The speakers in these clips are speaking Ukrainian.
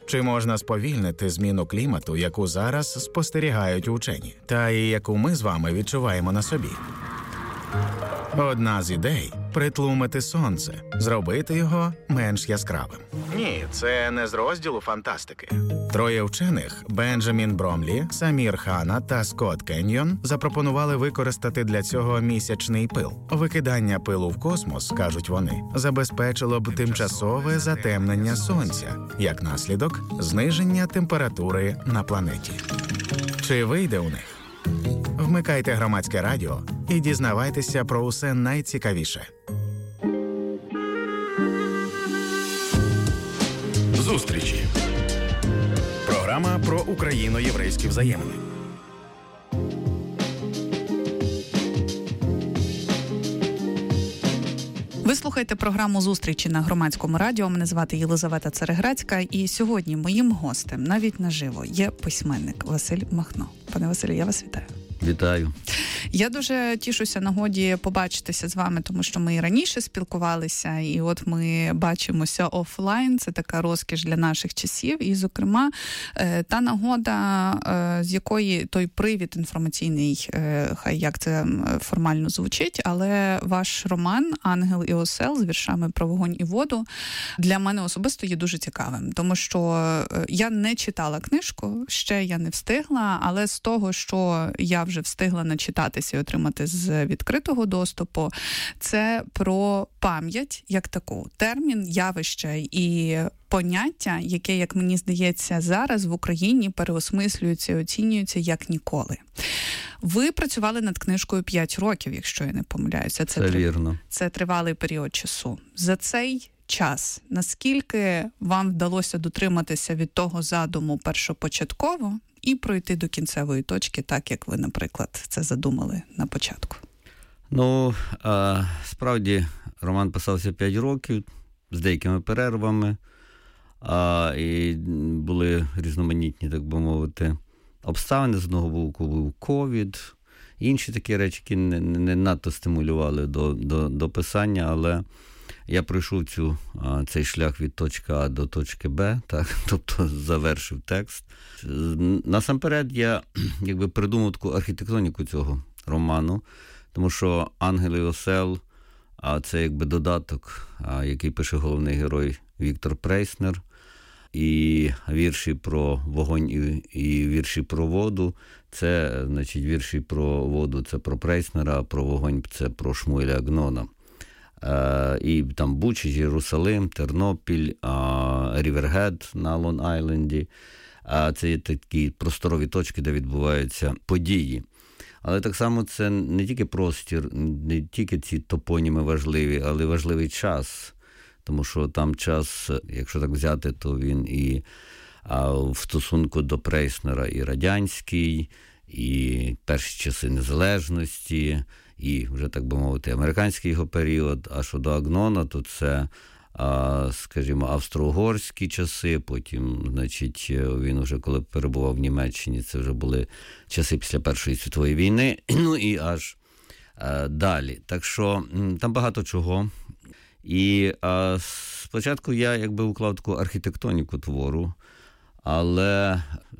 Чи можна сповільнити зміну клімату, яку зараз спостерігають учені, та і яку ми з вами відчуваємо на собі? Одна з ідей – притлумити сонце, зробити його менш яскравим. Ні, це не з розділу фантастики. Троє вчених – Бенджамін Бромлі, Самір Хана та Скотт Кеньйон – запропонували використати для цього місячний пил. Викидання пилу в космос, кажуть вони, забезпечило б тимчасове затемнення сонця, як наслідок – зниження температури на планеті. Чи вийде у них? Вмикайте Громадське радіо і дізнавайтеся про усе найцікавіше. Зустрічі. Програма про україно-єврейські взаємини. Ви слухаєте програму «Зустрічі» на Громадському радіо. Мене звати Єлизавета Цереграцька. І сьогодні моїм гостем, навіть наживо, є письменник Василь Махно. Пане Василю, я вас вітаю. Вітаю. Я дуже тішуся нагоді побачитися з вами, тому що ми і раніше спілкувалися, і от ми бачимося офлайн, це така розкіш для наших часів, і, зокрема, та нагода, з якої той привід інформаційний, хай як це формально звучить, але ваш роман «Ангел і осел» з віршами про вогонь і воду для мене особисто є дуже цікавим, тому що я не читала книжку, ще я не встигла, але з того, що я вже встигла начитатися і отримати з відкритого доступу, це про пам'ять як таку. Термін, явище і поняття, яке, як мені здається, зараз в Україні переосмислюється і оцінюється як ніколи. Ви працювали над книжкою 5 років, якщо я не помиляюся. Це вірно. Це тривалий період часу. За цей час, наскільки вам вдалося дотриматися від того задуму першопочатково і пройти до кінцевої точки, так як ви, наприклад, це задумали на початку? Ну, справді, роман писався 5 років, з деякими перервами, і були різноманітні, так би мовити, обставини. З одного боку був ковід, інші такі речі, які не надто стимулювали до писання, але я пройшов цей шлях від точки А до точки Б, так, тобто завершив текст. Насамперед я придумав таку архітектоніку цього роману, тому що «Ангел і осел» – це додаток, який пише головний герой Віктор Прейснер, і вірші про вогонь і вірші про воду – це, значить, вірші про воду – це про Прейснера, а про вогонь – це про Шмуеля Агнона. І там Буча, Єрусалим, Тернопіль, Рівергед на Лонг-Айленді. Це є такі просторові точки, де відбуваються події. Але так само це не тільки простір, не тільки ці топоніми важливі, але важливий час. Тому що там час, якщо так взяти, то він і в стосунку до Прейснера і радянський, і перші часи незалежності, і вже, так би мовити, американський його період. А щодо Агнона, то це, скажімо, австро-угорські часи, потім, значить, він вже, коли перебував в Німеччині, це вже були часи після Першої світової війни, ну і аж далі. Так що там багато чого. І спочатку я уклав таку архітектоніку твору, але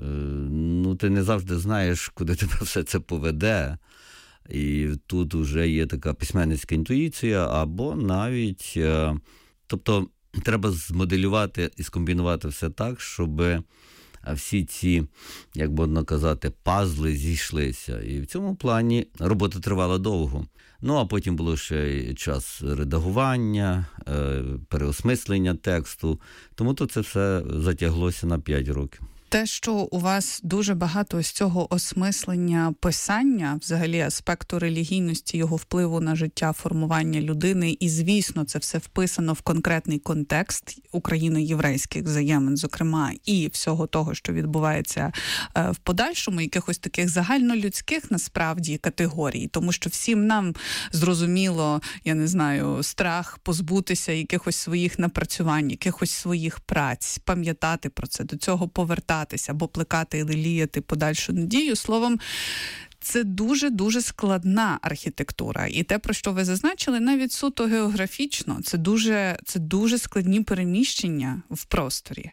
ти не завжди знаєш, куди тебе все це поведе. І тут вже є така письменницька інтуїція, або навіть, тобто треба змоделювати і скомбінувати все так, щоб всі ці, як можна казати, пазли зійшлися. І в цьому плані робота тривала довго. Ну, а потім було ще час редагування, переосмислення тексту. Тому то це все затяглося на 5 років. Те, що у вас дуже багато з цього осмислення писання, взагалі аспекту релігійності, його впливу на життя, формування людини, і, звісно, це все вписано в конкретний контекст україно-єврейських взаємин, зокрема, і всього того, що відбувається в подальшому, якихось таких загальнолюдських, насправді, категорій, тому що всім нам зрозуміло, я не знаю, страх позбутися якихось своїх напрацювань, якихось своїх праць, пам'ятати про це, до цього повертатися, або плекати і леліяти подальшу надію. Словом, це дуже-дуже складна архітектура. І те, про що ви зазначили, навіть суто географічно, це дуже складні переміщення в просторі.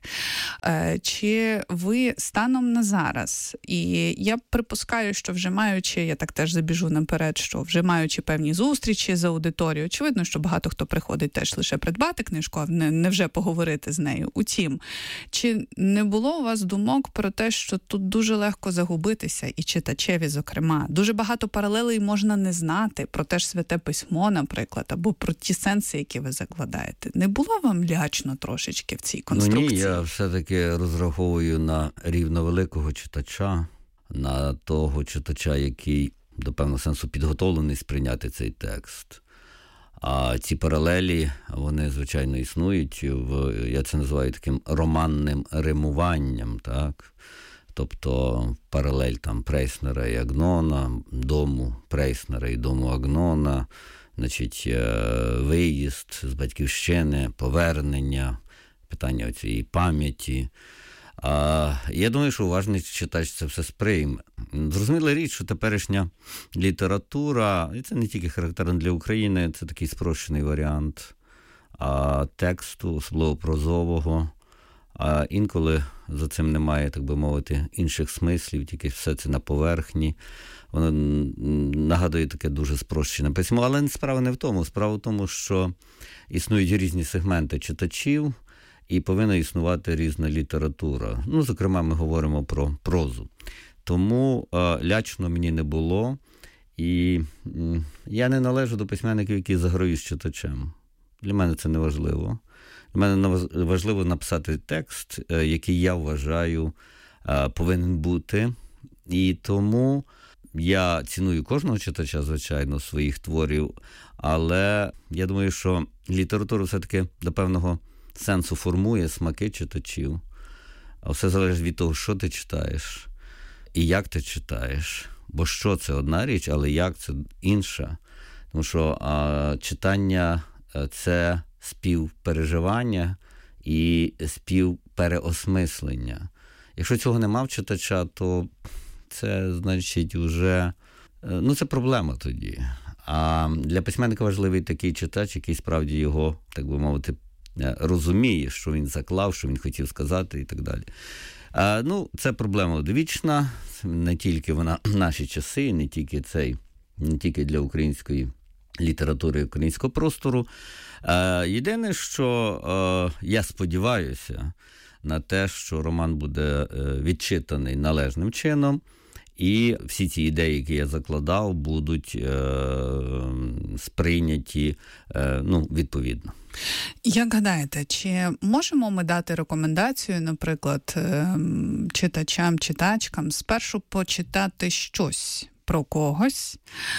Чи ви станом на зараз, і я припускаю, що вже маючи, я так теж забіжу наперед, що вже маючи певні зустрічі з аудиторією, очевидно, що багато хто приходить теж лише придбати книжку, а не вже поговорити з нею. Утім, чи не було у вас думок про те, що тут дуже легко загубитися, і читачеві, зокрема? Дуже багато паралелей можна не знати про те ж Святе Письмо, наприклад, або про ті сенси, які ви закладаєте. Не було вам лячно трошечки в цій конструкції? Ні, я все-таки розраховую на рівно великого читача, на того читача, який до певного сенсу підготовлений сприйняти цей текст. А ці паралелі, вони, звичайно, існують. Я це називаю таким романним римуванням, так? Тобто паралель там Прейснера і Агнона, дому Прейснера і дому Агнона, значить, виїзд з батьківщини, повернення, питання цієї пам'яті. Я думаю, що уважний читач це все сприйме. Зрозуміла річ, що теперішня література, і це не тільки характерно для України, це такий спрощений варіант тексту, особливо прозового. А інколи за цим немає, так би мовити, інших смислів, тільки все це на поверхні. Воно нагадує таке дуже спрощене письмо. Але справа не в тому. Справа в тому, що існують різні сегменти читачів, і повинна існувати різна література. Ну, зокрема, ми говоримо про прозу. Тому лячно мені не було, і я не належу до письменників, які заграють з читачем. Для мене це не важливо. Для мене важливо написати текст, який я вважаю повинен бути. І тому я ціную кожного читача, звичайно, своїх творів, але я думаю, що література все-таки до певного сенсу формує смаки читачів. А все залежить від того, що ти читаєш і як ти читаєш. Бо що – це одна річ, але як – це інша. Тому що читання – це співпереживання і співпереосмислення. Якщо цього нема в читача, то це, значить, вже, це проблема тоді. А для письменника важливий такий читач, який справді його, так би мовити, розуміє, що він заклав, що він хотів сказати і так далі. Це проблема одвічна, не тільки вона в наші часи, не тільки для української літератури, українського простору. Єдине, що я сподіваюся на те, що роман буде відчитаний належним чином, і всі ці ідеї, які я закладав, будуть сприйняті відповідно. Як гадаєте, чи можемо ми дати рекомендацію, наприклад, читачам, читачкам спершу почитати щось про когось,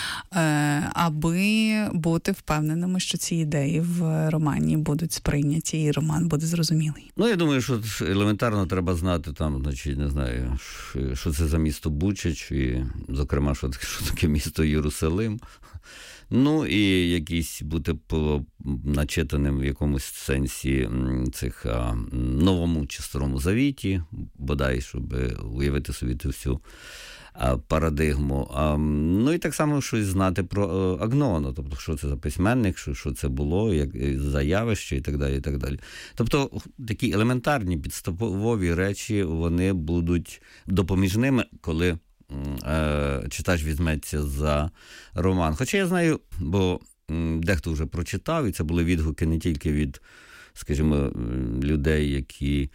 аби бути впевненими, що ці ідеї в романі будуть сприйняті і роман буде зрозумілий? Я думаю, що елементарно треба знати не знаю, що це за місто Бучач, і, зокрема, що таке місто Єрусалим. І якийсь бути начитаним в якомусь сенсі цих Новому чи Старому Завіті, бодай, щоб уявити собі цю всю парадигму. І так само щось знати про Агнона, тобто, що це за письменник, що це було, як за явище і так далі, і так далі. Тобто, такі елементарні підставові речі, вони будуть допоміжними, коли читач візьметься за роман. Хоча я знаю, бо дехто вже прочитав, і це були відгуки не тільки від, скажімо, людей, які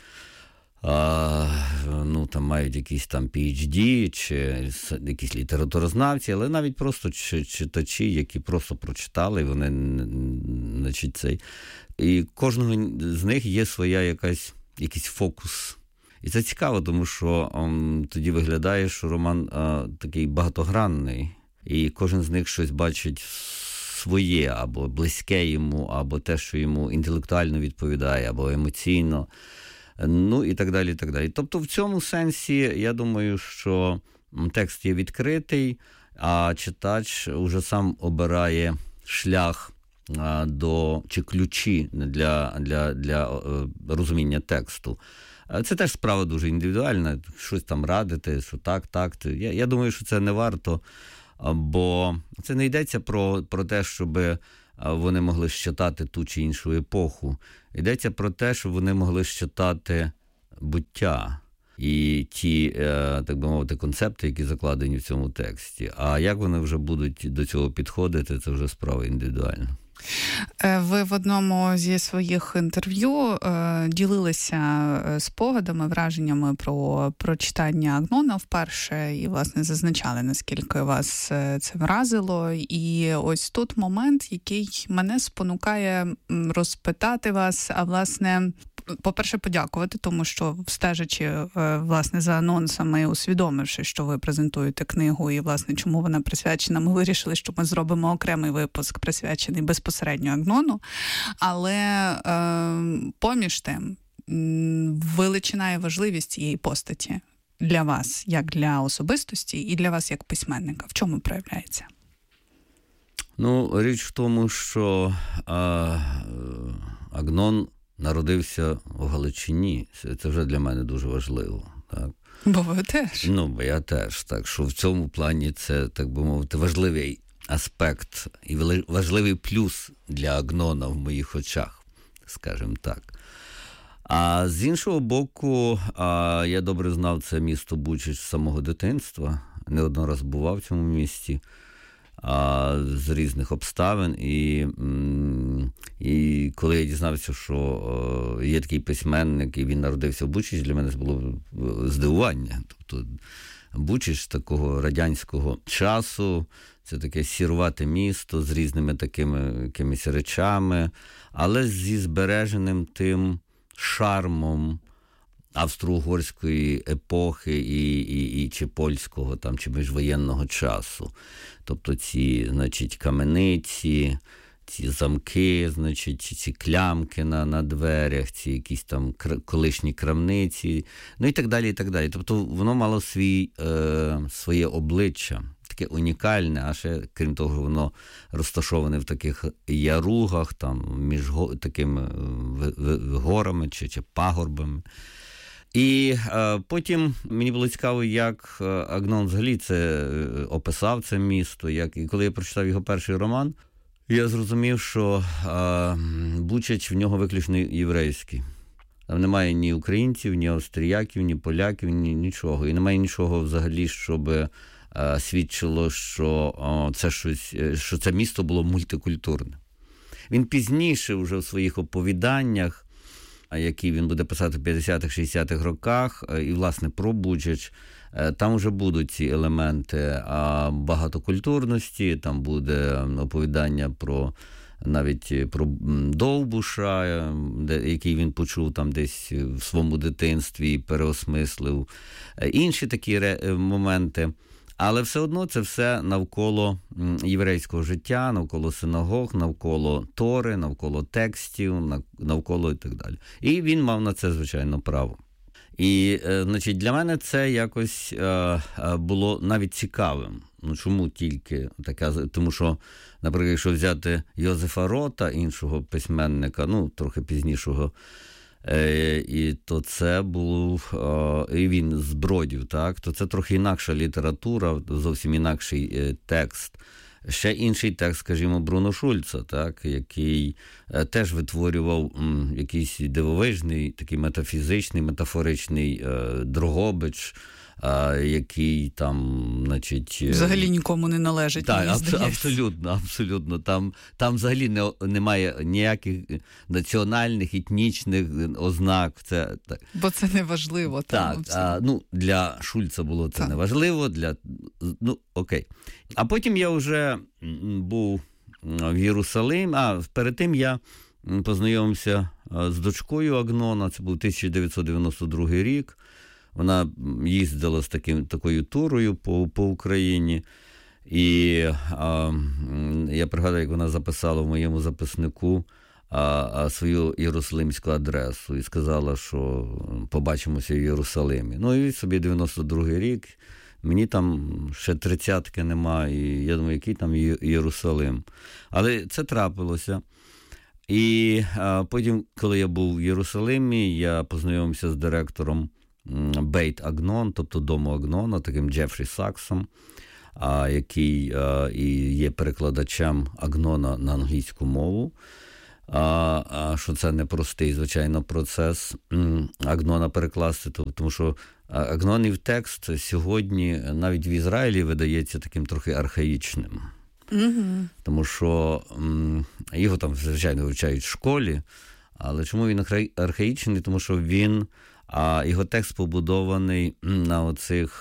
там мають якісь там PhD, чи якісь літературознавці, але навіть просто читачі, які просто прочитали, вони, значить, цей. І кожного з них є своя якийсь фокус. І це цікаво, тому що тоді виглядає, що роман такий багатогранний, і кожен з них щось бачить своє, або близьке йому, або те, що йому інтелектуально відповідає, або емоційно, і так далі, і так далі. Тобто в цьому сенсі, я думаю, що текст є відкритий, а читач уже сам обирає шлях чи ключі для розуміння тексту. Це теж справа дуже індивідуальна, щось там радити, що так. Я думаю, що це не варто, бо це не йдеться про те, щоб вони могли щитати ту чи іншу епоху. Йдеться про те, щоб вони могли щитати буття і ті, так би мовити, концепти, які закладені в цьому тексті. А як вони вже будуть до цього підходити, це вже справа індивідуальна. Ви в одному зі своїх інтерв'ю ділилися спогадами, враженнями про прочитання Агнона вперше і, власне, зазначали, наскільки вас це вразило. І ось тут момент, який мене спонукає розпитати вас, а, власне, по-перше, подякувати, тому що, стежачи, власне, за анонсами, усвідомивши, що ви презентуєте книгу і, власне, чому вона присвячена, ми вирішили, що ми зробимо окремий випуск, присвячений безпосередньо Агнону. Але поміж тим, величина і важливість цієї постаті для вас, як для особистості, і для вас як письменника. В чому проявляється? Ну, річ в тому, що Агнон народився в Галичині. Це вже для мене дуже важливо. Так? Бо ви теж. Ну, бо я теж. Так що в цьому плані це, так би мовити, важливий аспект і важливий плюс для Агнона в моїх очах, скажімо так. А з іншого боку, я добре знав це місто Бучач з самого дитинства. Не один раз бував в цьому місті. З різних обставин. І коли я дізнався, що є такий письменник, і він народився в Бучачі, для мене це було здивування. Тобто Бучач такого радянського часу, це таке сірувате місто з різними такими якимись речами, але зі збереженим тим шармом австро-угорської епохи і чи польського, там, чи міжвоєнного часу. Тобто ці, значить, камениці, ці замки, значить, ці клямки на дверях, ці якісь там колишні крамниці, ну і так далі, і так далі. Тобто воно мало своє обличчя, таке унікальне, а ще, крім того, воно розташоване в таких яругах, там, між такими горами чи пагорбами. І потім мені було цікаво, як Агнон взагалі це описав, це місто. І коли я прочитав його перший роман, я зрозумів, що Бучач в нього виключно єврейський. Там немає ні українців, ні австріяків, ні поляків, нічого. І немає нічого взагалі, щоб свідчило, що це місто було мультикультурне. Він пізніше вже в своїх оповіданнях, які він буде писати в 50-х, 60-х роках, і, власне, про Бучач, там вже будуть ці елементи багатокультурності, там буде оповідання навіть про Довбуша, який він почув там десь в своєму дитинстві і переосмислив. Інші такі моменти. Але все одно це все навколо єврейського життя, навколо синагог, навколо Тори, навколо текстів, навколо і так далі. І він мав на це, звичайно, право. І, значить, для мене це якось було навіть цікавим. Ну, чому тільки така? Тому що, наприклад, якщо взяти Йозефа Рота, іншого письменника, ну, трохи пізнішого, і то це був, і він з Бродів, так, то це трохи інакша література, зовсім інакший текст. Ще інший текст, скажімо, Бруно Шульца, так, який теж витворював якийсь дивовижний, такий метафізичний, метафоричний Дрогобич, який там, значить... Взагалі нікому не належить, так, абсолютно. Там взагалі немає ніяких національних, етнічних ознак. Бо це не важливо. Так, для Шульца було це неважливо, окей. А потім я вже був в Єрусалимі, перед тим я познайомився з дочкою Агнона, це був 1992 рік. Вона їздила з такою турою по Україні, і я пригадую, як вона записала в моєму записнику свою єрусалимську адресу і сказала, що побачимося в Єрусалимі. Ну і собі 92-й рік, мені там ще 30-ки немає, і я думаю, який там Єрусалим. Але це трапилося. І потім, коли я був в Єрусалимі, я познайомився з директором Бейт Агнон, тобто дому Агнона, таким Джефрі Саксом, який і є перекладачем Агнона на англійську мову. Що це непростий, звичайно, процес Агнона перекласти, тому що Агнонів текст сьогодні навіть в Ізраїлі видається таким трохи архаїчним. Mm-hmm. Тому що його там, звичайно, вивчають в школі, але чому він архаїчний? Тому що його текст побудований на оцих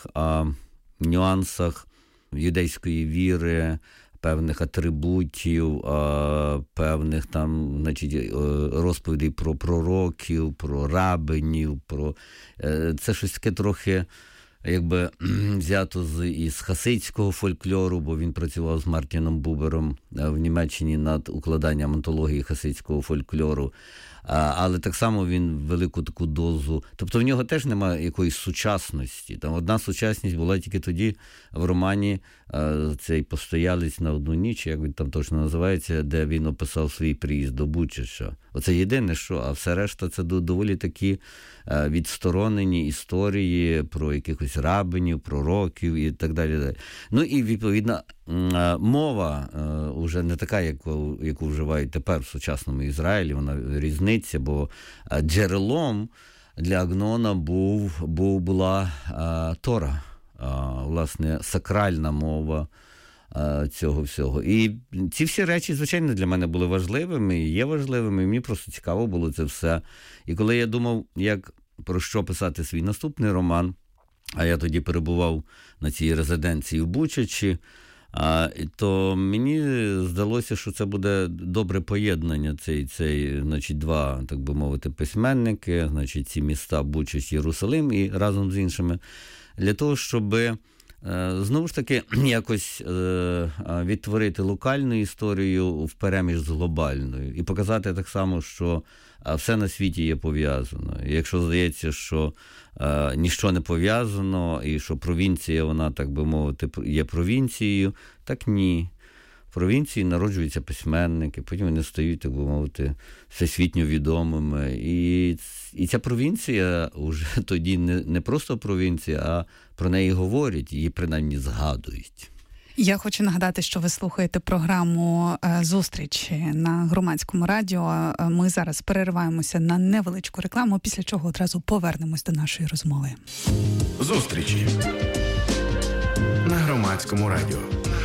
нюансах юдейської віри, певних атрибутів, певних там, значить, розповідей про пророків, про рабинів, це щось таке трохи якби взято із хасидського фольклору, бо він працював з Мартіном Бубером в Німеччині над укладанням антології хасидського фольклору. Але так само він велику таку дозу. Тобто в нього теж немає якоїсь сучасності. Там одна сучасність була тільки тоді в романі цей «Постоялець на одну ніч», як він там точно називається, де він описав свій приїзд до Бучача. Оце єдине, що, а все решта це доволі такі відсторонені історії про якихось рабинів, пророків і так далі. Ну і, відповідно, мова вже не така, яку вживають тепер в сучасному Ізраїлі, вона різниця, бо джерелом для Агнона була Тора, власне, сакральна мова цього всього. І ці всі речі, звичайно, для мене були важливими, і є важливими, і мені просто цікаво було це все. І коли я думав, про що писати свій наступний роман, а я тоді перебував на цій резиденції в Бучачі, то мені здалося, що це буде добре поєднання, значить, два, так би мовити, письменники, значить, ці міста Бучач, Єрусалим і разом з іншими, для того, щоб знову ж таки якось відтворити локальну історію впереміж з глобальною і показати так само, що все на світі є пов'язано. І якщо здається, що ніщо не пов'язано і що провінція, вона, так би мовити, є провінцією, так ні. В провінції народжуються письменники, потім вони стають, так би мовити, всесвітньо відомими. І ця провінція вже тоді не просто провінція, а про неї говорять, її принаймні згадують. Я хочу нагадати, що ви слухаєте програму «Зустрічі» на Громадському радіо. Ми зараз перериваємося на невеличку рекламу, після чого одразу повернемось до нашої розмови. «Зустрічі» на Громадському радіо.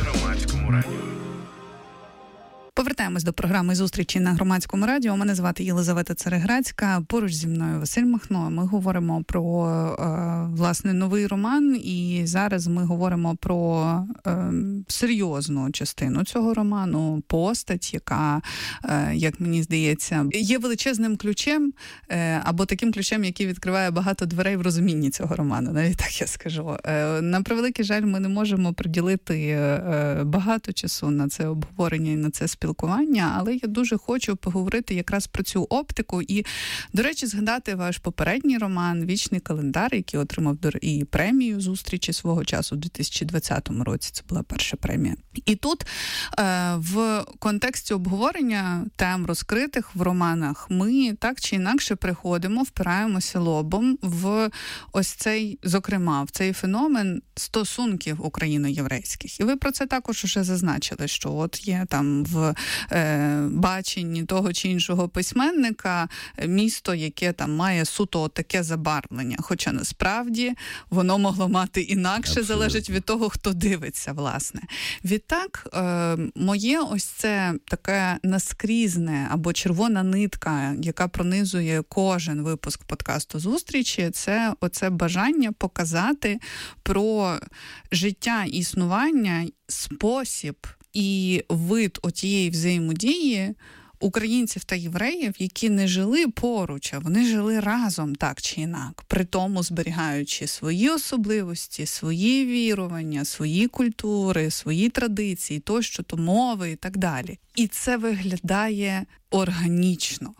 Повертаємось до програми «Зустрічі» на Громадському радіо. Мене звати Єлизавета Цареградська, поруч зі мною Василь Махно. Ми говоримо про, власне, новий роман, і зараз ми говоримо про серйозну частину цього роману, постать, яка, як мені здається, є величезним ключем, або таким ключем, який відкриває багато дверей в розумінні цього роману, навіть так я скажу. На превеликий жаль, ми не можемо приділити багато часу на це обговорення і на це спілкування, але я дуже хочу поговорити якраз про цю оптику і, до речі, згадати ваш попередній роман «Вічний календар», який отримав і премію «Зустрічі» свого часу у 2020 році. Це була перша премія. І тут в контексті обговорення тем, розкритих в романах, ми так чи інакше приходимо, впираємося лобом в ось цей, зокрема, в цей феномен стосунків україно-єврейських. І ви про це також уже зазначили, що от є там в баченні того чи іншого письменника місто, яке там має суто таке забарвлення. Хоча насправді воно могло мати інакше, абсолютно, залежить від того, хто дивиться, власне. Відтак, моє ось це таке наскрізне або червона нитка, яка пронизує кожен випуск подкасту «Зустрічі», це оце бажання показати про життя, існування, спосіб і вид отієї взаємодії українців та євреїв, які не жили поруч, а вони жили разом так чи інак, при тому зберігаючи свої особливості, свої вірування, свої культури, свої традиції, тощо, то мови і так далі. І це виглядає органічно.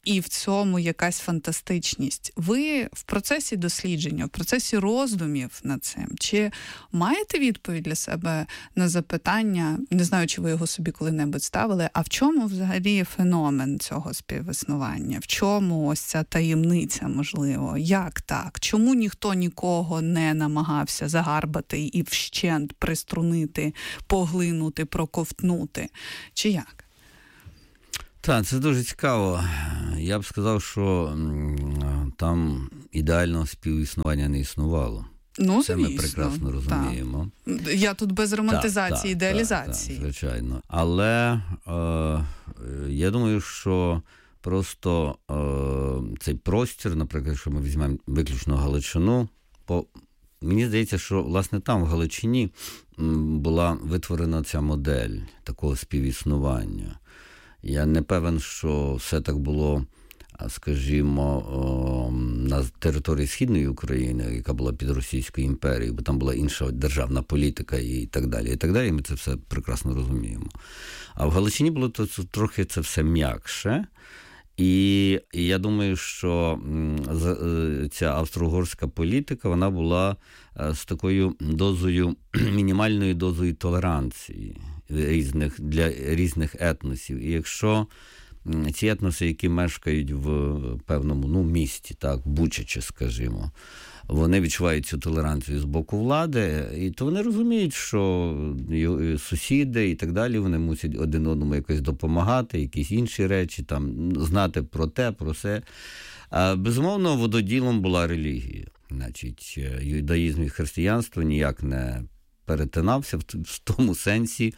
і в цьому якась фантастичність. Ви в процесі дослідження, в процесі роздумів над цим, чи маєте відповідь для себе на запитання, не знаю, чи ви його собі коли-небудь ставили, а в чому взагалі феномен цього співіснування? В чому ось ця таємниця, можливо? Як так? Чому ніхто нікого не намагався загарбати і вщент приструнити, поглинути, проковтнути? Чи як? Так, це дуже цікаво. Я б сказав, що там ідеального співіснування не існувало. Ну, це звісно, ми прекрасно розуміємо. Так. Я тут без романтизації, ідеалізації. Так, звичайно. Але я думаю, що просто цей простір, наприклад, якщо ми візьмемо виключно Галичину, мені здається, що, власне, там, в Галичині, була витворена ця модель такого співіснування. Я не певен, що все так було, скажімо, на території Східної України, яка була під Російською імперією, бо там була інша державна політика і так далі. І так далі, ми це все прекрасно розуміємо. А в Галичині було трохи це все м'якше. І я думаю, що ця австро-угорська політика, вона була з такою дозою, мінімальною дозою толеранції для різних етносів. І якщо ці етноси, які мешкають в певному місті, так, Бучачі, скажімо, вони відчувають цю толеранцію з боку влади, і то вони розуміють, що сусіди і так далі, вони мусять один одному якось допомагати, якісь інші речі, там, знати про те, про все. Безумовно, вододілом була релігія. Значить, юдаїзм і християнство ніяк не перетинався в тому сенсі,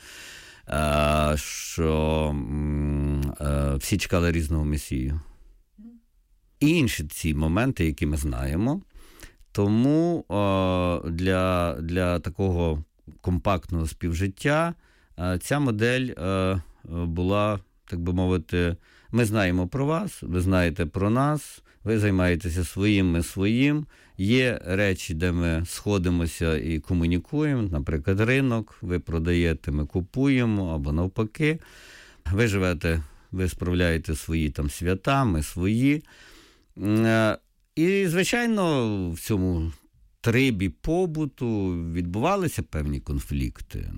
що всі чекали різного месію. І інші ці моменти, які ми знаємо. Тому для такого компактного співжиття ця модель була, так би мовити, ми знаємо про вас, ви знаєте про нас, ви займаєтеся своїм, ми своїм. Є речі, де ми сходимося і комунікуємо, наприклад, ринок, ви продаєте, ми купуємо, або навпаки. Ви живете, ви справляєте свої там свята, ми свої. І, звичайно, в цьому трибі побуту відбувалися певні конфлікти.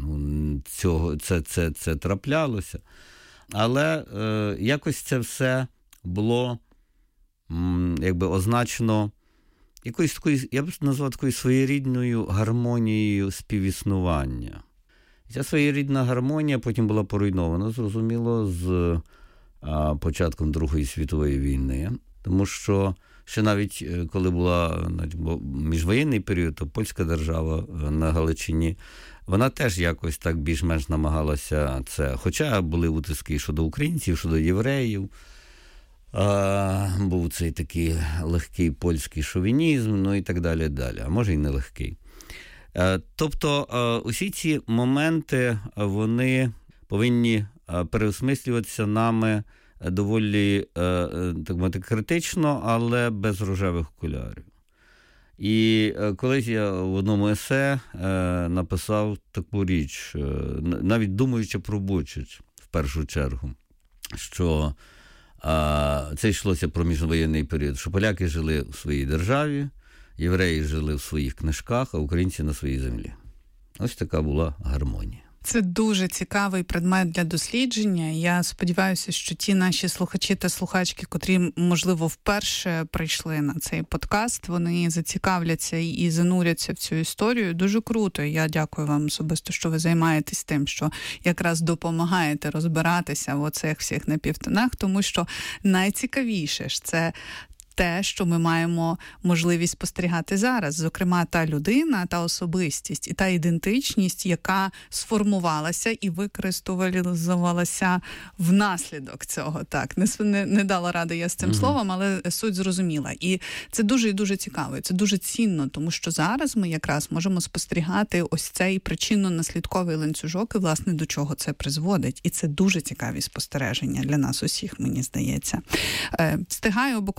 Це траплялося. Але якось це все було якби означено якоюсь такою, я б назвав, такою своєрідною гармонією співіснування. Ця своєрідна гармонія потім була поруйнована, зрозуміло, з початком Другої світової війни. Тому що ще навіть коли була міжвоєнний період, то польська держава на Галичині, вона теж якось так більш-менш намагалася це. Хоча були утиски щодо українців, щодо євреїв, був цей такий легкий польський шовінізм, ну і так далі, далі. А може і не легкий. Тобто усі ці моменти, вони повинні переосмислюватися нами доволі, так мовити, критично, але без рожевих окулярів. І колись я в одному есе написав таку річ, навіть думаючи про Бучач, в першу чергу, що це йшлося про міжвоєнний період, що поляки жили в своїй державі, євреї жили в своїх книжках, а українці на своїй землі. Ось така була гармонія. Це дуже цікавий предмет для дослідження. Я сподіваюся, що ті наші слухачі та слухачки, котрі, можливо, вперше прийшли на цей подкаст, вони зацікавляться і зануряться в цю історію. Дуже круто. Я дякую вам особисто, що ви займаєтесь тим, що якраз допомагаєте розбиратися в оцих всіх напівтонах, тому що найцікавіше ж це те, що ми маємо можливість спостерігати зараз. Зокрема, та людина, та особистість і та ідентичність, яка сформувалася і використовувалася внаслідок цього. Так, не дала ради я з цим словом, але суть зрозуміла. І це дуже і дуже цікаво, і це дуже цінно, тому що зараз ми якраз можемо спостерігати ось цей причинно-наслідковий ланцюжок і, власне, до чого це призводить. І це дуже цікаві спостереження для нас усіх, мені здається. Встигаю буквально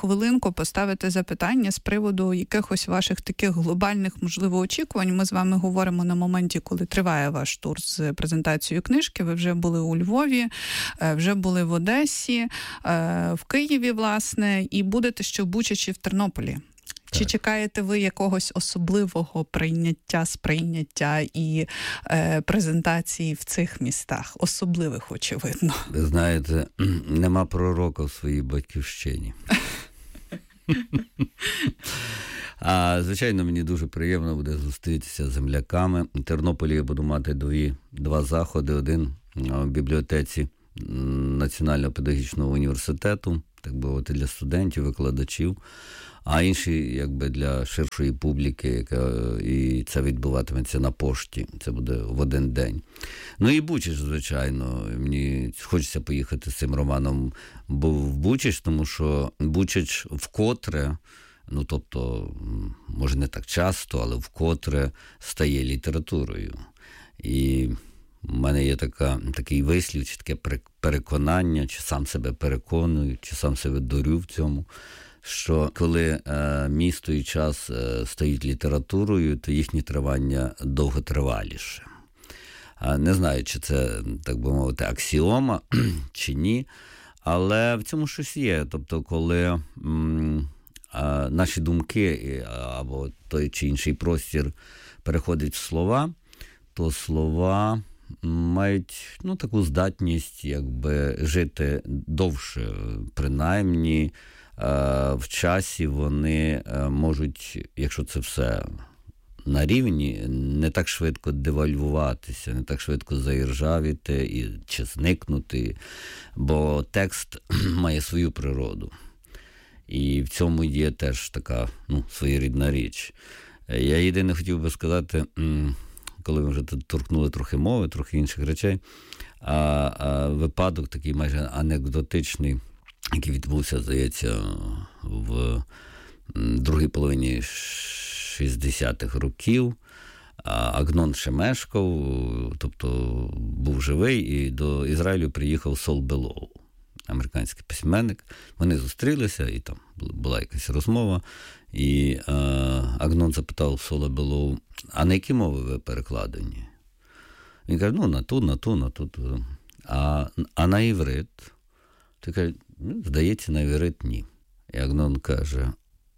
хвилинку поставити запитання з приводу якихось ваших таких глобальних, можливо, очікувань. Ми з вами говоримо на моменті, коли триває ваш тур з презентацією книжки. Ви вже були у Львові, вже були в Одесі, в Києві, власне, і будете ще в Бучачі, в Тернополі. Чи чекаєте ви якогось особливого сприйняття і презентації в цих містах? Особливих, очевидно. Ви знаєте, нема пророка в своїй батьківщині. Звичайно, мені дуже приємно буде зустрітися з земляками. В Тернополі я буду мати два заходи. Один в бібліотеці Національного педагогічного університету, так би мовити, для студентів, викладачів, а інший, якби, для ширшої публіки, і це відбуватиметься на пошті. Це буде в один день. Ну і Бучач, звичайно. Мені хочеться поїхати з цим романом в Бучач, тому що Бучач вкотре, тобто, може не так часто, але вкотре стає літературою. І в мене є такий вислів, чи таке переконання, чи сам себе переконую, чи сам себе дурю в цьому, що коли місто і час стають літературою, то їхнє тривання довготриваліше. Не знаю, чи це, так би мовити, аксіома, чи ні, але в цьому щось є. Тобто, коли наші думки або той чи інший простір переходить в слова, то слова мають таку здатність якби жити довше, принаймні в часі вони можуть, якщо це все на рівні, не так швидко девальвуватися, не так швидко заіржавіти чи зникнути, бо текст має свою природу. І в цьому є теж така своєрідна річ. Я єдине хотів би сказати, коли ми вже тут торкнули трохи мови, трохи інших речей, випадок такий майже анекдотичний, який відбувся, здається, в другій половині 60-х років. Агнон ще мешкав, тобто був живий, і до Ізраїлю приїхав Сол Белоу, американський письменник. Вони зустрілися, і там була якась розмова. І Агнон запитав Сола Белоу: а на які мови ви перекладені? Він каже: на ту. А на іврит? Ти каже: здається, на іврит ні. І Агнон каже: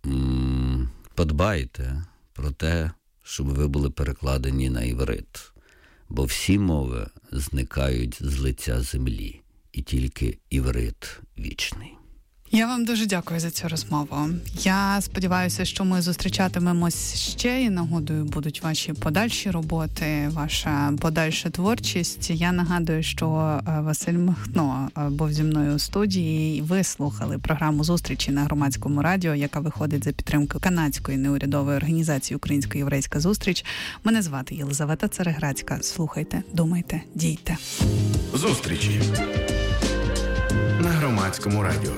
подбайте про те, щоб ви були перекладені на іврит, бо всі мови зникають з лиця землі, і тільки іврит вічний. Я вам дуже дякую за цю розмову. Я сподіваюся, що ми зустрічатимемось ще, і нагодою будуть ваші подальші роботи, ваша подальша творчість. Я нагадую, що Василь Махно був зі мною у студії, і ви слухали програму «Зустрічі» на Громадському радіо, яка виходить за підтримки канадської неурядової організації «Українсько-єврейська зустріч». Мене звати Єлизавета Цереграцька. Слухайте, думайте, дійте. «Зустрічі» на Громадському радіо.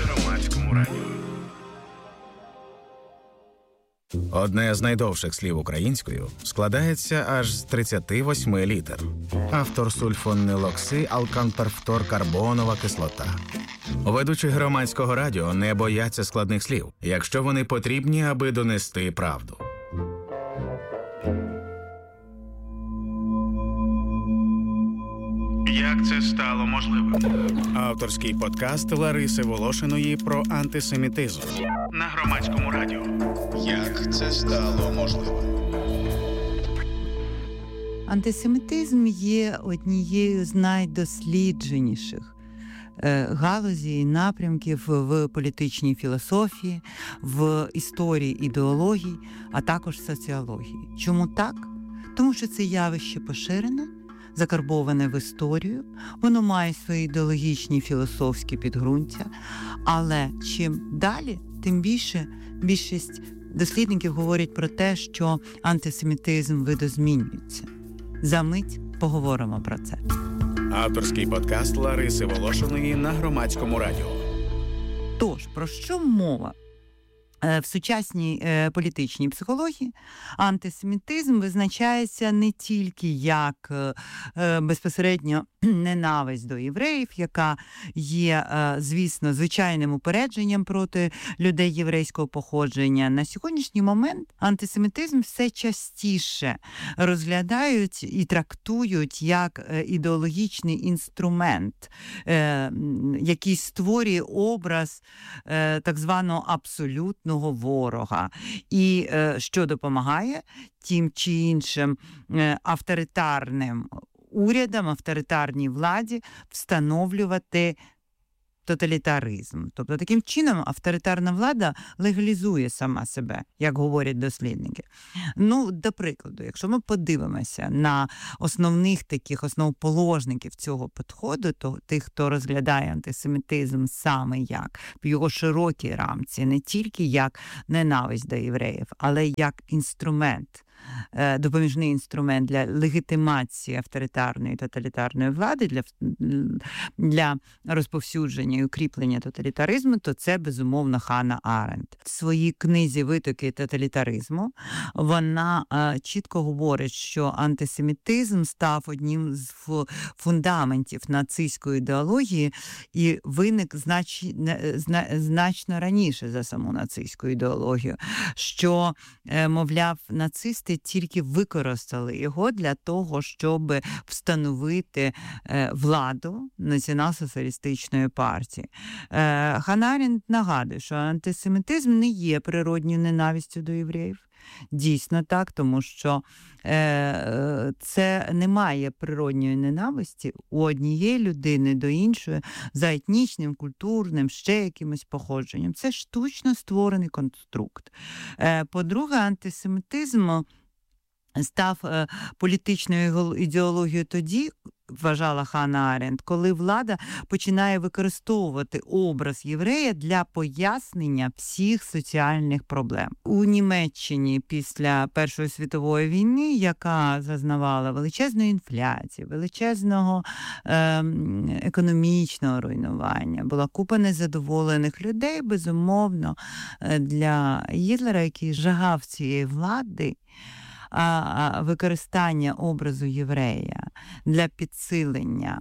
Одне з найдовших слів українською складається аж з 38 літер. Автор сульфонилокси алканперфторкарбонова кислота. Ведучі Громадського радіо не бояться складних слів, якщо вони потрібні, аби донести правду. Як це стало можливим? Авторський подкаст Лариси Волошиної про антисемітизм на Громадському радіо. Як це стало можливим? Антисемітизм є однією з найдослідженіших галузі і напрямків в політичній філософії, в історії ідеології, а також соціології. Чому так? Тому що це явище поширене, закарбоване в історію, воно має свої ідеологічні філософські підґрунтя, але чим далі, тим більше більшість дослідників говорять про те, що антисемітизм видозмінюється. За мить поговоримо про це. Авторський подкаст Лариси Волошиної на Громадському радіо. Тож, про що мова? В сучасній політичній психології антисемітизм визначається не тільки як безпосередньо ненависть до євреїв, яка є, звісно, звичайним упередженням проти людей єврейського походження. На сьогоднішній момент антисемітизм все частіше розглядають і трактують як ідеологічний інструмент, який створює образ так званого абсолютного ворога. І що допомагає тим чи іншим авторитарним урядам, авторитарній владі встановлювати тоталітаризм. Тобто таким чином авторитарна влада легалізує сама себе, як говорять дослідники. До прикладу, якщо ми подивимося на основоположників цього підходу, то тих, хто розглядає антисемітизм саме як в його широкій рамці, не тільки як ненависть до євреїв, але як інструмент, допоміжний інструмент для легітимації авторитарної тоталітарної влади, для розповсюдження і укріплення тоталітаризму, то це, безумовно, Ханна Аренд. В своїй книзі «Витоки тоталітаризму» вона чітко говорить, що антисемітизм став одним з фундаментів нацистської ідеології і виник значно раніше за саму нацистську ідеологію, що, мовляв, нацисти тільки використали його для того, щоб встановити владу націонал-соціалістичної партії. Ханна Аренд нагадує, що антисемітизм не є природньою ненавистю до євреїв. Дійсно так, тому що це немає природньої ненависті у однієї людини до іншої за етнічним, культурним, ще якимось походженням. Це штучно створений конструкт. По-друге, антисемітизм став політичною ідеологією тоді, вважала Ханна Аренд, коли влада починає використовувати образ єврея для пояснення всіх соціальних проблем. У Німеччині після Першої світової війни, яка зазнавала величезної інфляції, величезного економічного руйнування, була купа незадоволених людей, безумовно, для Гітлера, який жагав цієї влади, використання образу єврея для підсилення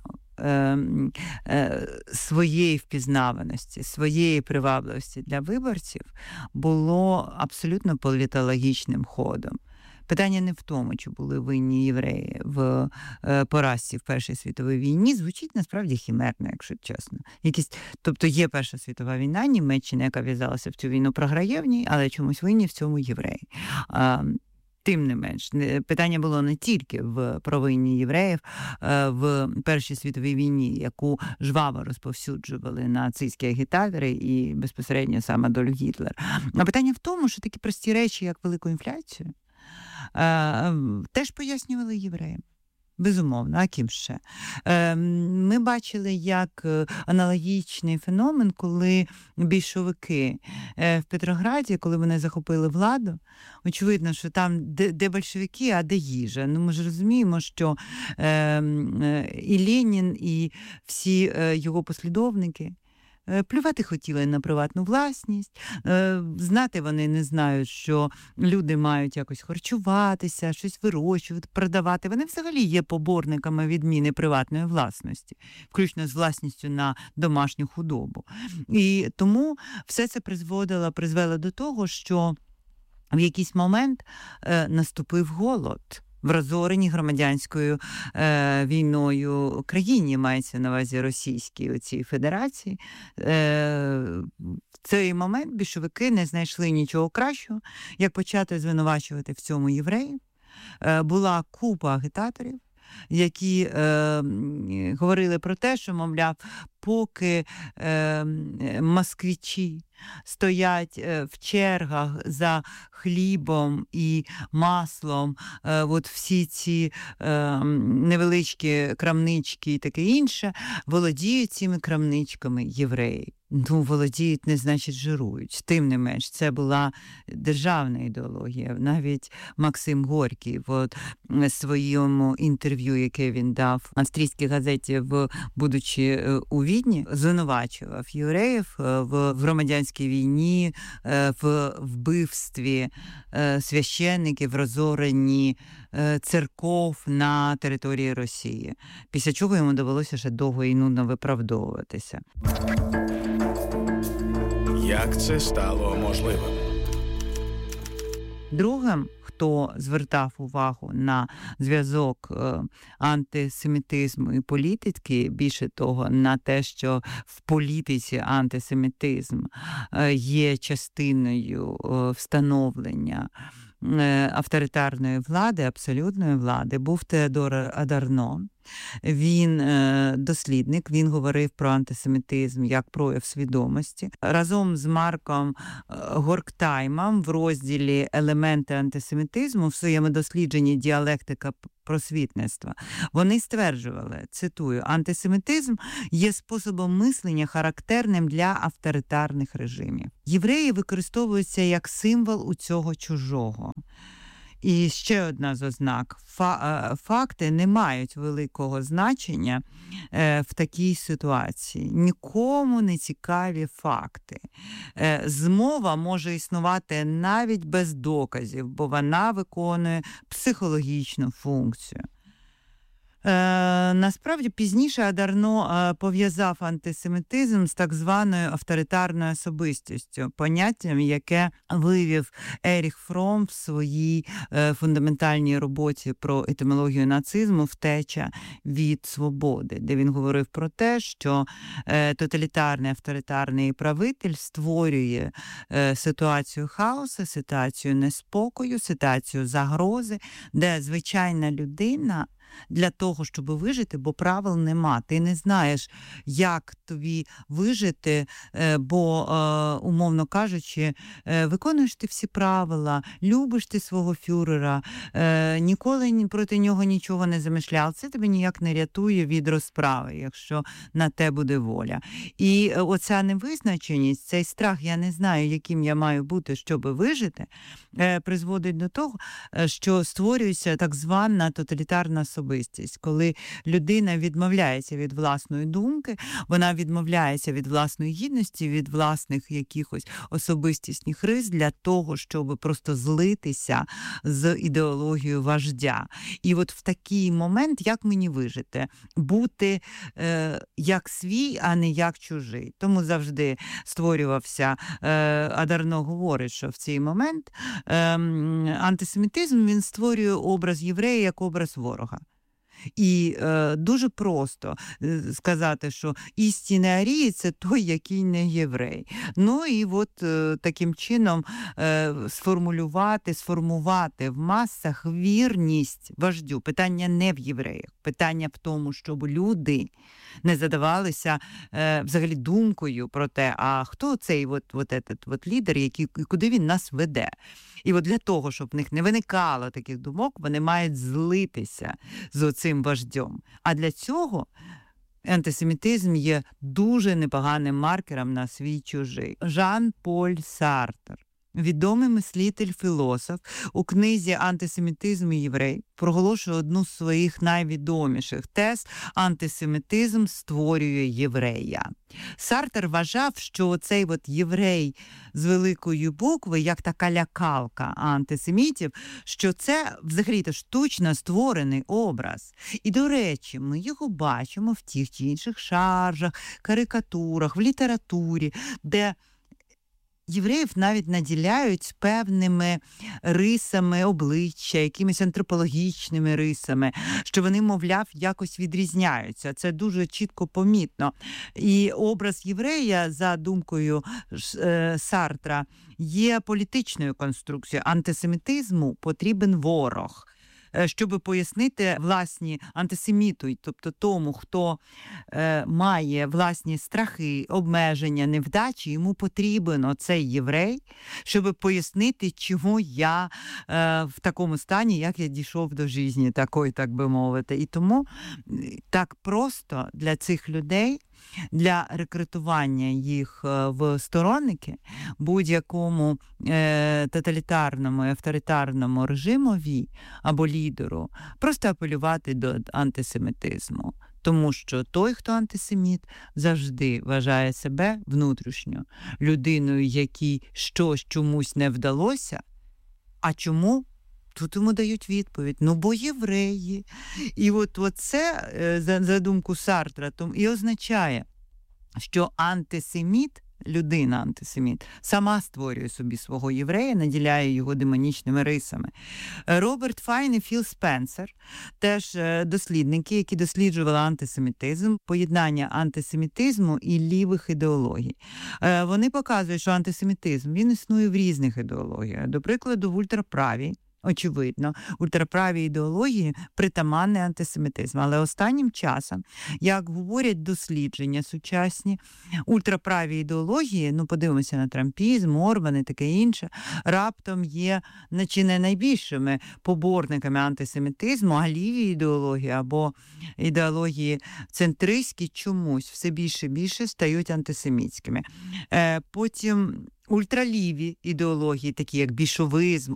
своєї впізнаваності, своєї привабливості для виборців було абсолютно політологічним ходом. Питання не в тому, чи були винні євреї в поразці в Першій світовій війні, звучить насправді хімерно, якщо чесно. Тобто є Перша світова війна, Німеччина, яка в'язалася в цю війну, програє в ній, але чомусь винні в цьому євреї. Тим не менш, питання було не тільки в провині євреїв в Першій світовій війні, яку жваво розповсюджували нацистські агітатори і безпосередньо сам Адольф Гітлер. А питання в тому, що такі прості речі, як велику інфляцію, теж пояснювали євреям. Безумовно, а ким ще? Ми бачили як аналогічний феномен, коли більшовики в Петрограді, коли вони захопили владу, очевидно, що там де большевики, а де їжа. Ми ж розуміємо, що і Ленін, і всі його послідовники плювати хотіли на приватну власність, знати вони не знають, що люди мають якось харчуватися, щось вирощувати, продавати. Вони взагалі є поборниками відміни приватної власності, включно з власністю на домашню худобу. І тому все це призвело до того, що в якийсь момент наступив голод в розореній громадянською війною країні, мається на увазі російській оцій федерації. В цей момент більшовики не знайшли нічого кращого, як почати звинувачувати в цьому євреїв. Була купа агітаторів, які говорили про те, що, мовляв, поки москвичі стоять в чергах за хлібом і маслом, от всі ці невеличкі крамнички і таке інше, володіють цими крамничками євреї. Володіють, не значить жирують. Тим не менш, це була державна ідеологія. Навіть Максим Горький в своєму інтерв'ю, яке він дав австрійській газеті, будучи у Відні звинувачував євреїв в громадянській війні, в вбивстві священників, розоренні церков на території Росії. Після чого йому довелося ще довго і нудно виправдовуватися. Як це стало можливим? Другим, хто звертав увагу на зв'язок антисемітизму і політики, більше того, на те, що в політиці антисемітизм є частиною встановлення авторитарної влади, абсолютної влади, був Теодор Адарно. Він дослідник, він говорив про антисемітизм як прояв свідомості. Разом з Марком Горктаймом в розділі «Елементи антисемітизму» в своєму дослідженні «Діалектика просвітництва» вони стверджували, цитую, «Антисемітизм є способом мислення, характерним для авторитарних режимів. Євреї використовуються як символ у цього чужого». І ще одна з ознак. Факти не мають великого значення в такій ситуації. Нікому не цікаві факти. Змова може існувати навіть без доказів, бо вона виконує психологічну функцію. Насправді, пізніше Адарно пов'язав антисемітизм з так званою авторитарною особистістю, поняттям, яке вивів Еріх Фром в своїй фундаментальній роботі про етимологію нацизму «Втеча від свободи», де він говорив про те, що тоталітарний авторитарний правитель створює ситуацію хаосу, ситуацію неспокою, ситуацію загрози, де звичайна людина для того, щоб вижити, бо правил нема. Ти не знаєш, як тобі вижити, бо, умовно кажучи, виконуєш ти всі правила, любиш ти свого фюрера, ніколи проти нього нічого не замишляв. Це тебе ніяк не рятує від розправи, якщо на те буде воля. І оця невизначеність, цей страх, я не знаю, яким я маю бути, щоб вижити, призводить до того, що створюється так звана тоталітарна особистість, коли людина відмовляється від власної думки, вона відмовляється від власної гідності, від власних якихось особистісних рис для того, щоб просто злитися з ідеологією вождя. І от в такий момент, як мені вижити? Бути як свій, а не як чужий. Тому завжди створювався, Адарно говорить, що в цей момент антисемітизм, він створює образ єврея як образ ворога. І дуже просто сказати, що істинний арієць – це той, який не єврей. Ну і от таким чином сформувати в масах вірність вождю. Питання не в євреях. Питання в тому, щоб люди не задавалися взагалі думкою про те, а хто цей лідер, куди він нас веде. І от для того, щоб в них не виникало таких думок, вони мають злитися з оцим вождем. А для цього антисемітизм є дуже непоганим маркером на свій-чужий. Жан-Поль Сартр, відомий мислитель-філософ, у книзі «Антисемітизм і єврей» проголошує одну з своїх найвідоміших тез «Антисемітизм створює єврея». Сартр вважав, що цей єврей з великої букви, як така лякалка антисемітів, що це взагалі-то штучно створений образ. І, до речі, ми його бачимо в тих чи інших шаржах, карикатурах, в літературі, де євреїв навіть наділяють певними рисами обличчя, якимись антропологічними рисами, що вони, мовляв, якось відрізняються. Це дуже чітко помітно. І образ єврея, за думкою Сартра, є політичною конструкцією. Антисемітизму потрібен ворог, щоб пояснити власні антисеміту, тобто тому, хто має власні страхи, обмеження, невдачі, йому потрібен оцей єврей, щоб пояснити, чому я в такому стані, як я дійшов до житті такої, так би мовити. І тому так просто для цих людей, для рекрутування їх в сторонники будь-якому тоталітарному і авторитарному режимові або лідеру просто апелювати до антисемітизму. Тому що той, хто антисеміт, завжди вважає себе внутрішньо людиною, якій щось чомусь не вдалося. А чому? Тут йому дають відповідь. Ну, бо євреї. І от це, за думку Сартра, і означає, що антисеміт, людина-антисеміт, сама створює собі свого єврея, наділяє його демонічними рисами. Роберт Файн і Філ Спенсер, теж дослідники, які досліджували антисемітизм, поєднання антисемітизму і лівих ідеологій. Вони показують, що антисемітизм, він існує в різних ідеологіях. До прикладу, в ультраправій, очевидно, ультраправі ідеології притаманний антисемітизм. Але останнім часом, як говорять дослідження сучасні, ультраправі ідеології, подивимося на трампізм, Орбан і таке інше, раптом є чи не найбільшими поборниками антисемітизму, а ліві ідеології або ідеології центристські чомусь все більше і більше стають антисемітськими. Потім ультраліві ідеології, такі як більшовизм,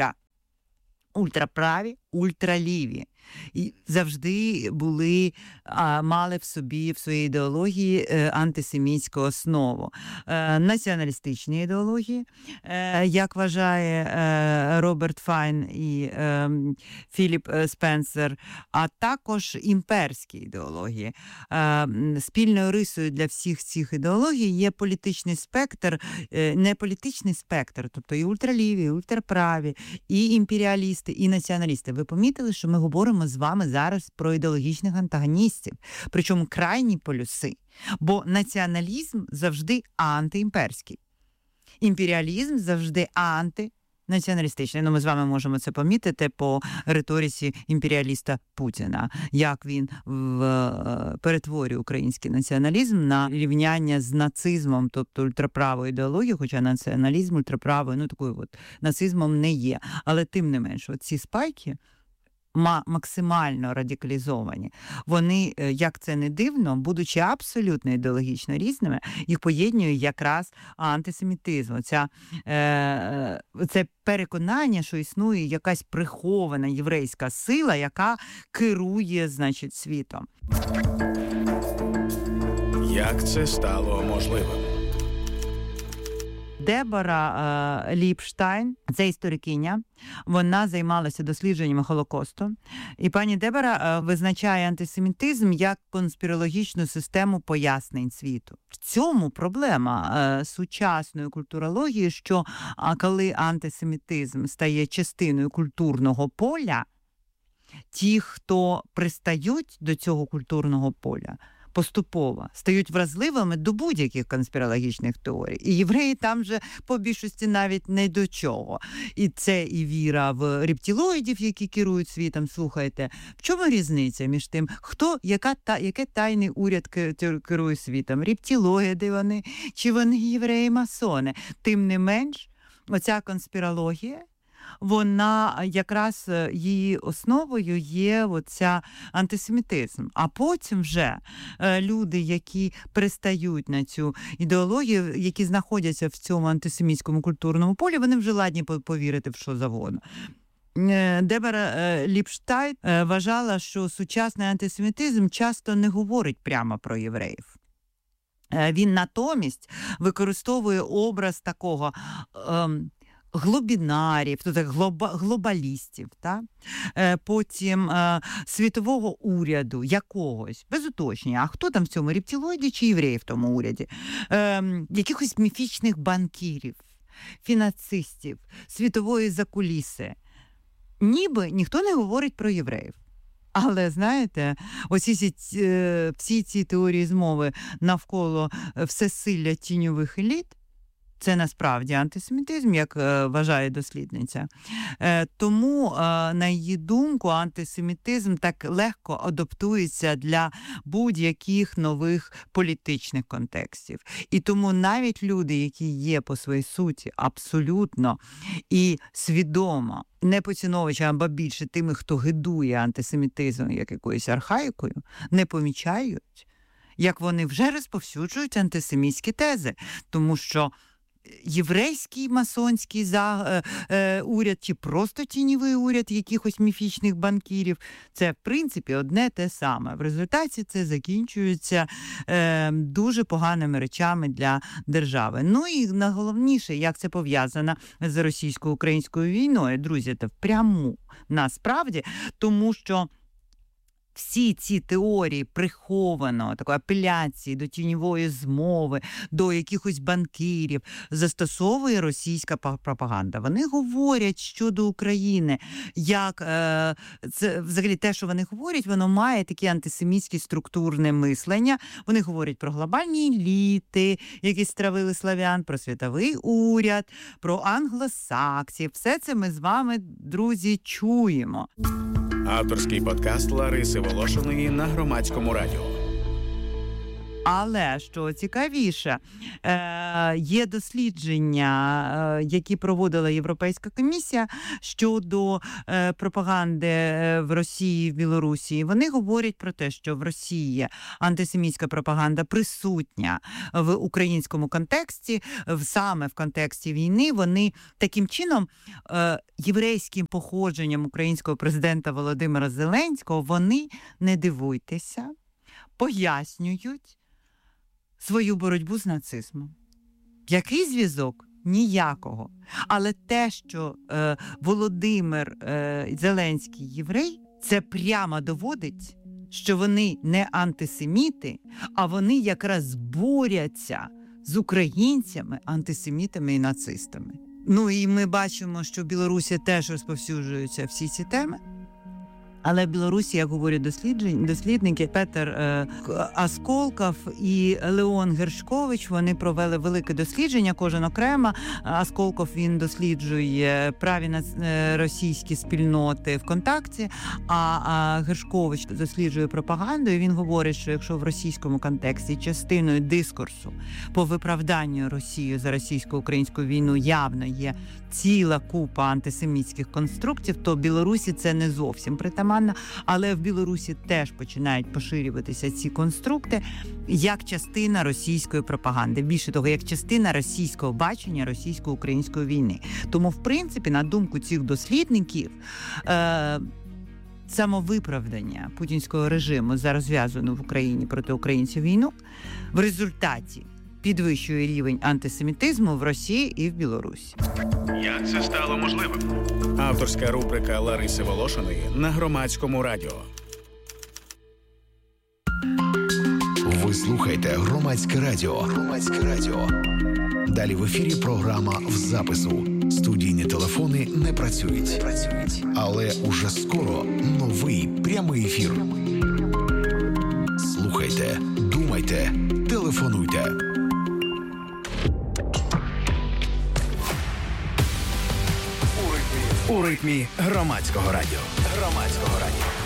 ультраправі, ультраліві. І завжди мали в своїй ідеології антисемітську основу. Націоналістичні ідеології, як вважає Роберт Файн і Філіп Спенсер, а також імперські ідеології. Спільною рисою для всіх цих ідеологій є політичний спектр, не політичний спектр, тобто і ультраліві, і ультраправі, і імперіалісти, і націоналісти. Ви помітили, що ми говоримо з вами зараз про ідеологічних антагоністів, причому крайні полюси, бо націоналізм завжди антиімперський, імперіалізм завжди антинаціоналістичний. Ми з вами можемо це помітити по риториці імперіаліста Путіна, як він перетворює український націоналізм на рівняння з нацизмом, тобто ультраправою ідеологією, хоча націоналізм ультраправою, такою нацизмом не є. Але тим не менш, ці спайки максимально радикалізовані. Вони, як це не дивно, будучи абсолютно ідеологічно різними, їх поєднує якраз антисемітизм. Це переконання, що існує якась прихована єврейська сила, яка керує, світом. Як це стало можливим? Дебора Ліпштайн, це історикиня, вона займалася дослідженнями Холокосту. І пані Дебора визначає антисемітизм як конспірологічну систему пояснень світу. В цьому проблема сучасної культурології, що коли антисемітизм стає частиною культурного поля, ті, хто пристають до цього культурного поля, поступово стають вразливими до будь-яких конспірологічних теорій. І євреї там же по більшості навіть не до чого. І це і віра в рептилоїдів, які керують світом. Слухайте, в чому різниця між тим, яке тайний уряд керує світом? Рептилоїди вони, чи вони євреї-масони? Тим не менш, оця конспірологія, вона якраз її основою є оця антисемітизм. А потім вже люди, які пристають на цю ідеологію, які знаходяться в цьому антисемітському культурному полі, вони вже ладні повірити в що завгодно. Дебора Ліпштайн вважала, що сучасний антисемітизм часто не говорить прямо про євреїв. Він натомість використовує образ такого глобінарів, глобалістів, потім світового уряду якогось, без уточнення, а хто там в цьому, рептилоїді чи євреї в тому уряді, якихось міфічних банкірів, фінансистів, світової закуліси. Ніби ніхто не говорить про євреїв. Але, знаєте, всі ці теорії змови навколо всесилля тіньових еліт, це насправді антисемітизм, як вважає дослідниця. Тому, на її думку, антисемітизм так легко адаптується для будь-яких нових політичних контекстів. І тому навіть люди, які є по своїй суті абсолютно і свідомо не поціновувачами, або більше тими, хто гидує антисемітизм як якоюсь архаїкою, не помічають, як вони вже розповсюджують антисемітські тези. Тому що єврейський масонський уряд, чи просто тіньовий уряд якихось міфічних банкірів. Це, в принципі, одне те саме. В результаті це закінчується дуже поганими речами для держави. Ну і найголовніше, як це пов'язано з російсько-українською війною, друзі, це впряму насправді, тому що всі ці теорії прихованого, такої апеляції до тіньової змови, до якихось банкірів застосовує російська пропаганда. Вони говорять щодо України, як це взагалі те, що вони говорять, воно має таке антисемітське структурне мислення. Вони говорять про глобальні еліти, які стравили славян, про світовий уряд, про англосаксів. Все це ми з вами, друзі, чуємо. Авторський подкаст Лариси Волошиної на Громадському радіо. Але, що цікавіше, є дослідження, які проводила Європейська комісія щодо пропаганди в Росії і в Білорусі. Вони говорять про те, що в Росії антисемітська пропаганда присутня в українському контексті, саме в контексті війни. Вони таким чином єврейським походженням українського президента Володимира Зеленського, вони, не дивуйтеся, пояснюють свою боротьбу з нацизмом. Який зв'язок? Ніякого. Але те, що Володимир Зеленський єврей, це прямо доводить, що вони не антисеміти, а вони якраз борються з українцями, антисемітами і нацистами. Ну і ми бачимо, що в Білорусі теж розповсюджуються всі ці теми. Але в Білорусі, як говорять дослідники, Петер Асколков і Леон Гершкович, вони провели велике дослідження, кожен окремо. Асколков, він досліджує праві російські спільноти ВКонтакті, а Гершкович досліджує пропаганду, і він говорить, що якщо в російському контексті частиною дискурсу по виправданню Росії за російсько-українську війну явно є ціла купа антисемітських конструктів, то в Білорусі це не зовсім притаманно, але в Білорусі теж починають поширюватися ці конструкти як частина російської пропаганди. Більше того, як частина російського бачення російсько-української війни. Тому, в принципі, на думку цих дослідників, самовиправдання путінського режиму за розв'язану в Україні проти українців війну в результаті підвищує рівень антисемітизму в Росії і в Білорусі. Як це стало можливим? Авторська рубрика Лариси Волошиної на Громадському радіо. Ви слухаєте Громадське радіо. Громадське радіо. Далі в ефірі програма «В запису». Студійні телефони не працюють. Але уже скоро новий прямий ефір. Слухайте, думайте, телефонуйте. У ритмі Громадського радіо.